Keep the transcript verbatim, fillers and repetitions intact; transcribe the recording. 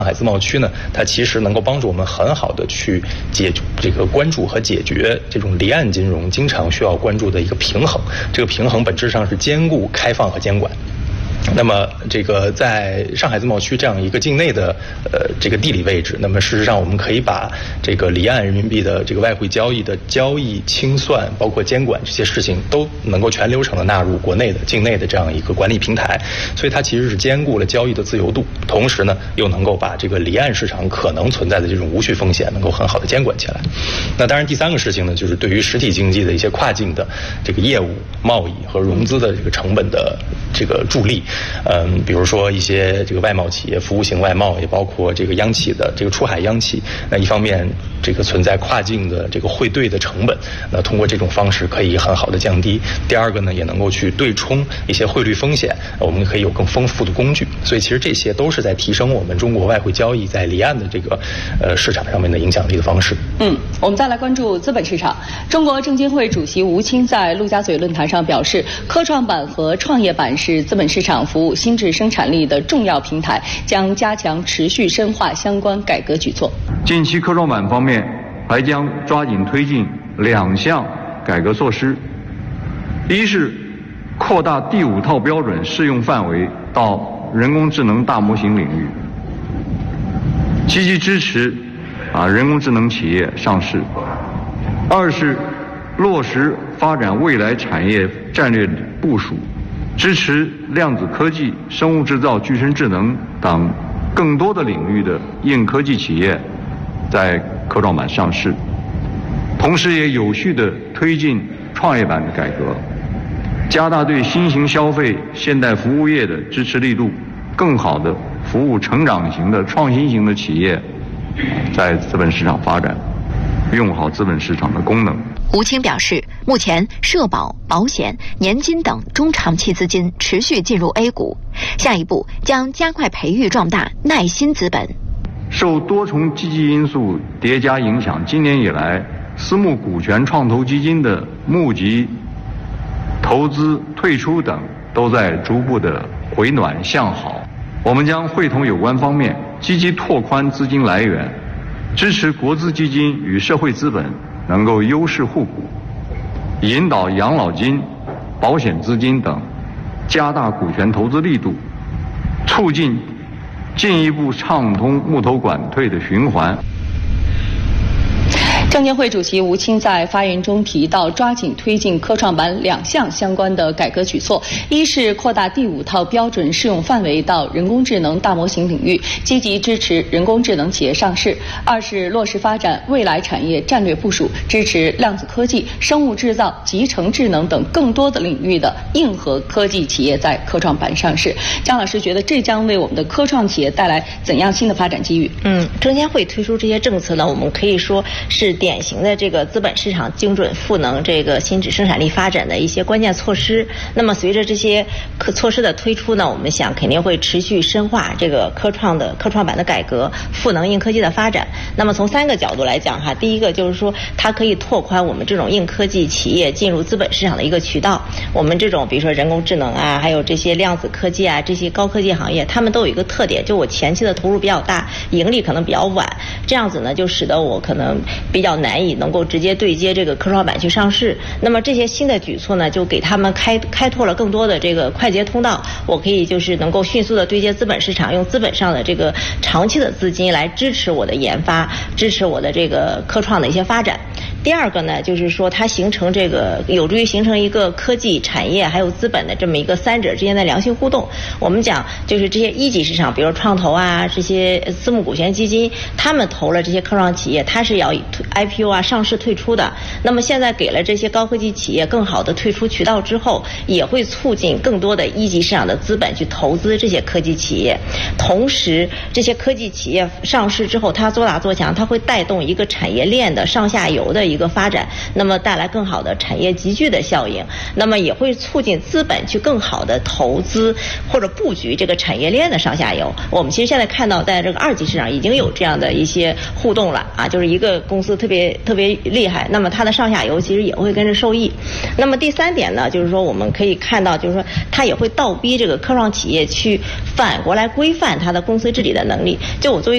上海自贸区呢，它其实能够帮助我们很好的去解这个关注和解决这种离岸金融经常需要关注的一个平衡。这个平衡本质上是兼顾开放和监管。那么，这个在上海自贸区这样一个境内的呃这个地理位置，那么事实上我们可以把这个离岸人民币的这个外汇交易的交易清算，包括监管这些事情，都能够全流程的纳入国内的境内的这样一个管理平台。所以它其实是兼顾了交易的自由度，同时呢又能够把这个离岸市场可能存在的这种无序风险能够很好的监管起来。那当然，第三个事情呢，就是对于实体经济的一些跨境的这个业务、贸易和融资的这个成本的这个助力。嗯，比如说一些这个外贸企业、服务型外贸，也包括这个央企的这个出海央企。那一方面，这个存在跨境的这个汇兑的成本，那通过这种方式可以很好的降低。第二个呢，也能够去对冲一些汇率风险，我们可以有更丰富的工具。所以其实这些都是在提升我们中国外汇交易在离岸的这个呃市场上面的影响力的方式。 嗯，我们再来关注资本市场。中国证监会主席吴清在陆家嘴论坛上表示，科创板和创业板是资本市场服务新质生产力的重要平台，将加强持续深化相关改革举措。 近期科创板方面还将抓紧推进两项改革措施，一是扩大第五套标准适用范围到人工智能大模型领域，积极支持啊人工智能企业上市；二是落实发展未来产业战略部署，支持量子科技、生物制造、具身智能等更多的领域的硬科技企业在科创板上市，同时也有序地推进创业板的改革，加大对新型消费、现代服务业的支持力度，更好地服务成长型的创新型的企业在资本市场发展，用好资本市场的功能。 吴清表示，目前社保、保险、年金等中长期资金持续进入 A 股，下一步将加快培育壮大耐心资本。 受多重积极因素叠加影响，今年以来，私募股权创投基金的募集、投资、退出等都在逐步的回暖向好。我们将会同有关方面积极拓宽资金来源，支持国资基金与社会资本能够优势互补，引导养老金、保险资金等加大股权投资力度，促进进一步畅通募投管退的循环。 证监会主席吴清在发言中提到，抓紧推进科创板两项相关的改革举措，一是扩大第五套标准适用范围到人工智能大模型领域，积极支持人工智能企业上市；二是落实发展未来产业战略部署，支持量子科技、生物制造、集成智能等更多的领域的硬核科技企业在科创板上市。姜老师觉得这将为我们的科创企业带来怎样新的发展机遇？ 嗯，证监会推出这些政策呢，我们可以说是典型的这个资本市场精准赋能这个新质生产力发展的一些关键措施。那么随着这些科措施的推出呢，我们想肯定会持续深化这个科创的科创板的改革，赋能硬科技的发展。那么从三个角度来讲哈，第一个就是说它可以拓宽我们这种硬科技企业进入资本市场的一个渠道。我们这种比如说人工智能啊，还有这些量子科技啊，这些高科技行业，他们都有一个特点，就我前期的投入比较大，盈利可能比较晚，这样子呢就使得我可能比较难以能够直接对接这个科创板去上市。那么这些新的举措呢，就给他们开开拓了更多的这个快捷通道，我可以就是能够迅速的对接资本市场，用资本上的这个长期的资金来支持我的研发，支持我的这个科创的一些发展。第二个呢，就是说它形成这个有助于形成一个科技产业还有资本的这么一个三者之间的良性互动。我们讲就是这些一级市场，比如创投啊，这些私募股权基金，他们投了这些科创企业，它是要 I P O 啊上市退出的。那么现在给了这些高科技企业更好的退出渠道之后，也会促进更多的一级市场的资本去投资这些科技企业。同时这些科技企业上市之后，它做大做强，它会带动一个产业链的上下游的一个发展，那么带来更好的产业集聚的效应，那么也会促进资本去更好的投资或者布局这个产业链的上下游。我们其实现在看到在这个二级市场已经有这样的一些互动了啊，就是一个公司特别特别厉害，那么它的上下游其实也会跟着受益。那么第三点呢，就是说我们可以看到，就是说它也会倒逼这个科创企业去反过来规范它的公司治理的能力。就我作为